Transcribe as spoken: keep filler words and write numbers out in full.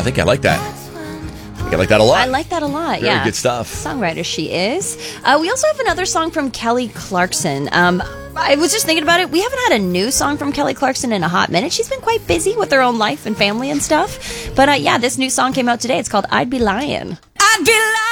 I think I like that. I think I like that a lot. I like that a lot, Very yeah. good stuff. Songwriter she is. Uh, we also have another song from Kelly Clarkson. Um, I was just thinking about it. We haven't had a new song from Kelly Clarkson in a hot minute. She's been quite busy with her own life and family and stuff. But uh, yeah, this new song came out today. It's called I'd Be Lying. I'd be lying.